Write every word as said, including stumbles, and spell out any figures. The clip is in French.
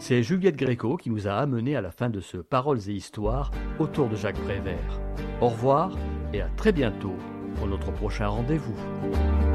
C'est Juliette Gréco qui nous a amenés à la fin de ce Paroles et Histoires autour de Jacques Prévert. Au revoir et à très bientôt pour notre prochain rendez-vous.